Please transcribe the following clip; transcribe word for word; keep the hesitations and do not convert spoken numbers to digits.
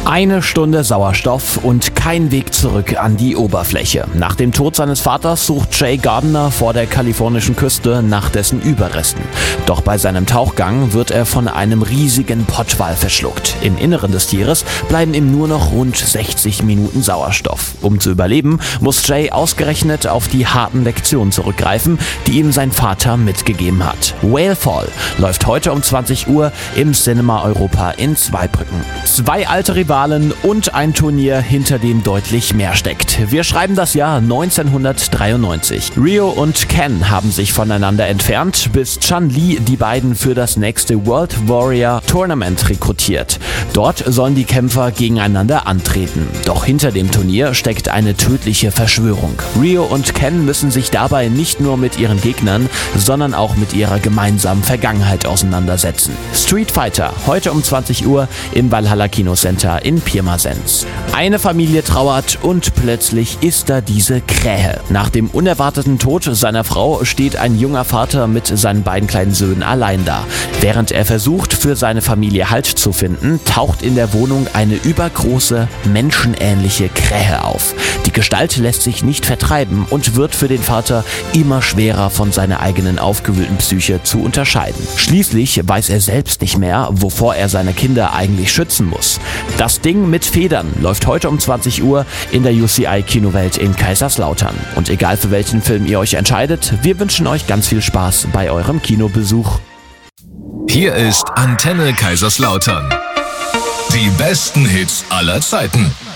Eine Stunde Sauerstoff und kein Weg zurück an die Oberfläche. Nach dem Tod seines Vaters sucht Jay Gardner vor der kalifornischen Küste nach dessen Überresten. Doch bei seinem Tauchgang wird er von einem riesigen Pottwal verschluckt. Im Inneren des Tieres bleiben ihm nur noch rund sechzig Minuten Sauerstoff. Um zu überleben, muss Jay ausgerechnet auf die harten Lektionen zurückgreifen, die ihm sein Vater mitgegeben hat. Whalefall läuft heute um zwanzig Uhr im Cinema Europa in Zweibrücken. Zwei alte Rivalen und ein Turnier, hinter dem deutlich mehr steckt. Wir schreiben das Jahr neunzehnhundertdreiundneunzig. Ryo und Ken haben sich voneinander entfernt, bis Chun Li die beiden für das nächste World Warrior Tournament rekrutiert. Dort sollen die Kämpfer gegeneinander antreten. Doch hinter dem Turnier steckt eine tödliche Verschwörung. Ryo und Ken müssen sich dabei nicht nur mit ihren Gegnern, sondern auch mit ihrer gemeinsamen Vergangenheit auseinandersetzen. Street Fighter, heute um zwanzig Uhr im Valhalla Kinocenter in Pirmasens. Eine Familie trauert und plötzlich ist da diese Krähe. Nach dem unerwarteten Tod seiner Frau steht ein junger Vater mit seinen beiden kleinen Söhnen allein da. Während er versucht, für seine Familie Halt zu finden, taucht in der Wohnung eine übergroße, menschenähnliche Krähe auf. Die Gestalt lässt sich nicht vertreiben und wird für den Vater immer schwerer von seiner eigenen aufgewühlten Psyche zu unterscheiden. Schließlich weiß er selbst nicht mehr, wovor er seine Kinder eigentlich schützen muss. Das Ding mit Federn läuft heute um zwanzig Uhr in der U C I Kinowelt in Kaiserslautern. Und egal für welchen Film ihr euch entscheidet, wir wünschen euch ganz viel Spaß bei eurem Kinobesuch. Hier ist Antenne Kaiserslautern. Die besten Hits aller Zeiten.